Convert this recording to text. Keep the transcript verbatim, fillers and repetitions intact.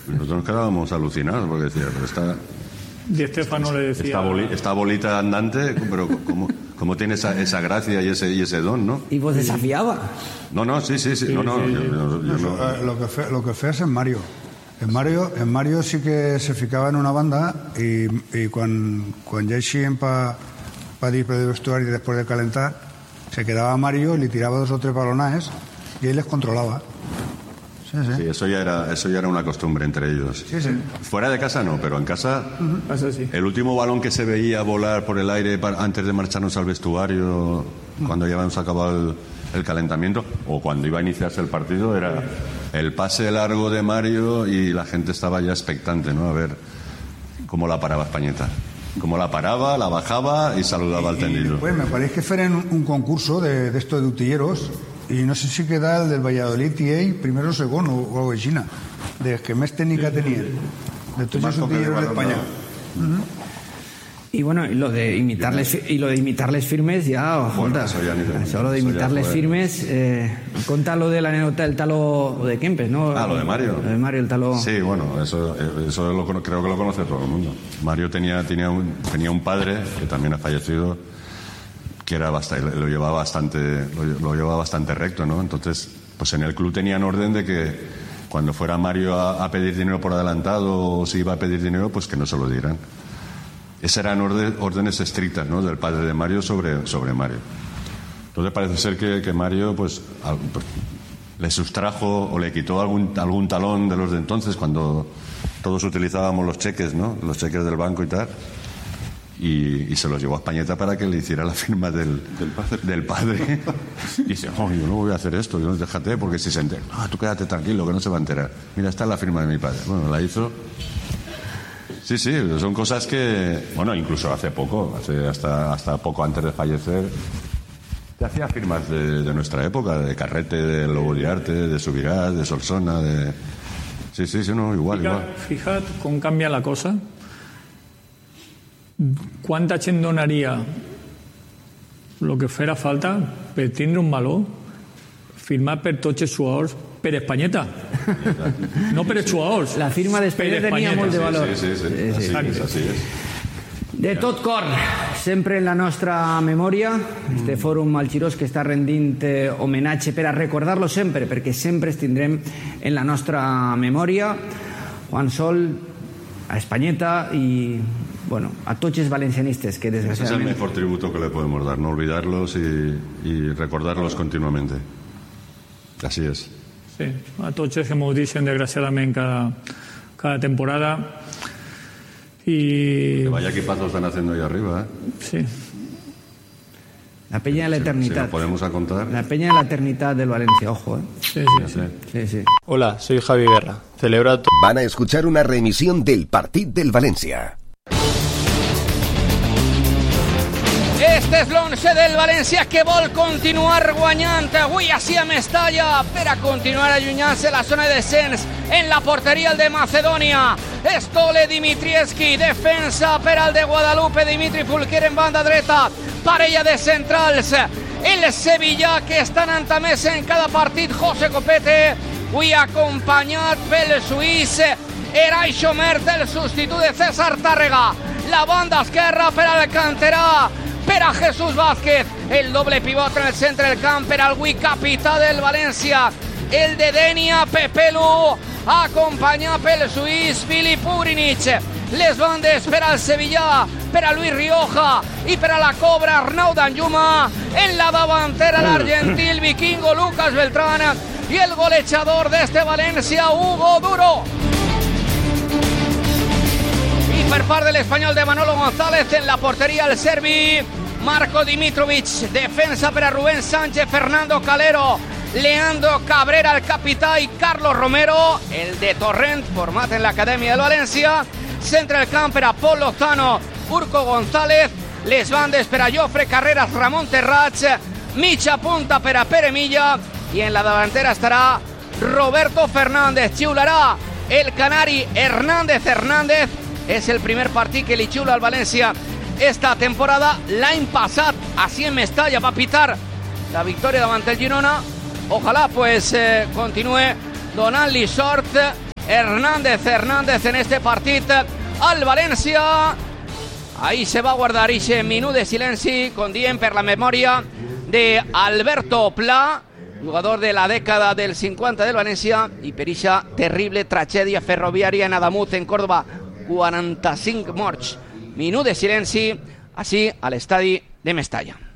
Nosotros nos quedábamos alucinados porque decía, pero está... Di Stéfano le decía... Esta, boli, esta bolita andante, pero ¿cómo, cómo tiene esa, esa gracia y ese, y ese don, no? Y vos desafiaba. No, no, sí, sí, sí. No, no, sí, yo, sí. yo, yo no. Lo que fe, lo que fes en Mario. En Mario, en Mario sí que se ficaba en una banda y, y cuando, cuando ya eixían para pa ir per el vestuari después de calentar, se quedaba Mario, le tiraba dos o tres balonajes y él les controlaba. Sí, sí. Sí, eso ya era, eso ya era una costumbre entre ellos. Sí, sí. Fuera de casa no, pero en casa, Uh-huh. Eso sí. el último balón que se veía volar por el aire para, antes de marcharnos al vestuario, uh-huh. cuando ya habíamos acabado el, el calentamiento, o cuando iba a iniciarse el partido, era el pase largo de Mario y la gente estaba ya expectante, ¿no? A ver cómo la paraba Españeta. Cómo la paraba, la bajaba y saludaba al tendido. Pues me parece que fueron un, un concurso de, de estos de utilleros y no sé si queda el del Valladolid T A primero o segundo o algo de China, de que más técnica tenían de todos los utilleros de España. Uh-huh. Y bueno, y lo de imitarles y lo de imitarles firmes ya, bueno, jota, eso ya ni eso lo de imitarles firmes, eh, conta lo de la anécdota del talo de Kempes, ¿no? Ah, lo de Mario. Lo de Mario, el talo. Sí, bueno, eso, eso lo, creo que lo conoce todo el mundo. Mario tenía, tenía, un, tenía un padre que también ha fallecido, que era bastante, lo llevaba bastante, lo, lo llevaba bastante recto, ¿no? Entonces, pues en el club tenían orden de que cuando fuera Mario a, a pedir dinero por adelantado o si iba a pedir dinero, pues que no se lo dieran. Esas eran orden, órdenes estrictas, ¿no? Del padre de Mario sobre, sobre Mario. Entonces parece ser que, que Mario pues, al, pues le sustrajo o le quitó algún, algún talón de los de entonces, cuando todos utilizábamos los cheques, ¿no? Los cheques del banco y tal. Y, y se los llevó a Españeta para que le hiciera la firma del, del padre. Del padre. Y dice, oh, yo no voy a hacer esto, yo no, déjate, porque si se entera, ah, tú quédate tranquilo, que no se va a enterar. Mira, esta es la firma de mi padre. Bueno, la hizo. Sí, sí, son cosas que, bueno, incluso hace poco, hace hasta, hasta poco antes de fallecer, te hacía firmas de, de nuestra época, de Carrete, de Lobo de Arte, de Subirás, de Solsona, de... Sí, sí, sí, no, igual, Fica, igual. Fijad com canvia la cosa. Quanta gent donaria el que fera falta per tindre un baló firmat per tots els jugadors per Españeta, no per els jugadors. La firma d'Españeta tenia molt de valor. Sí, sí, sí, sí. Sí, sí. Así, es, así es. De tot cor, sempre en la nostra memòria, este fòrum Malchirós que està rendint eh, homenatge per a recordar-lo sempre, perquè sempre es tindrem en la nostra memòria. Juan Sol, a Españeta y, bueno, a tots els valencianistes que Ese es el desgraciadament... mejor tributo que le podemos dar, no olvidarlos y, y recordarlos continuamente. Así es. Sí, a tots els que m'ho dicen desgraciadament cada, cada temporada. Y... Que vaya equipazos están haciendo ahí arriba, ¿eh? Sí. La peña de la Si eternidad. lo podemos a contar. La peña de la eternidad del Valencia, ojo, ¿eh? Sí, sí, sí. Sí, sí. Hola, soy Javi Guerra. Celebro a todos. Van a escuchar una reemisión del Partit del València. Este és l'onze del València que vol continuar guanyant avui així a Mestalla per a continuar allunyant-se la zona de descens en la porteria el de Macedònia. Stole Dimitrievski, defensa per al de Guadalupe, Dimitri Fulquier en banda dreta, parella de centrals, el Sevilla que estan entamés en cada partit, José Copete, avui acompanyat pel suís Eray Xomert, el substitut de César Tàrrega, la banda esquerra per al canterà, per a Jesús Vázquez, el doble pivot en el centre del camp per al avui capità del València, el de Denia Pepelu, acompanyat pel suís Filip Ugrinic, les bandes per al Sevilla, per a Luis Rioja i per a la Cobra Arnau Danjuma, en la davantera l'argentí el vikingo Lucas Beltrán i el golejador d'este València Hugo Duro. Per part de l'Espanyol de Manolo González, en la porteria el serbi Marco Dimitrovic, defensa per a Rubén Sánchez, Fernando Calero, Leandro Cabrera, el capità, i Carlos Romero, el de Torrent, format en l'Acadèmia del València, centre del camp per a Pol Lozano, Urco González, les bandes per a Jofre Carreras, Ramon Terrats, mitja punta per a Pere Milla, i en la davantera estarà Roberto Fernández. Xiularà el canari Hernández Hernández. És el primer partit que li xiula al València esta temporada. L'any passat, així en Mestalla, va pitar la victòria davant el Girona. Ojalà pues, eh, continue donant-li sort Hernández Hernández en este partit al València. Ahí se va a guardar ese minut de silenci, com diem, per la memòria de Alberto Pla, jugador de la dècada del cinquanta del València, i per aquesta terrible tragèdia ferroviària en Adamut, en Córdoba, quaranta-cinc morts. Minut de silenci, així, a l'estadi de Mestalla.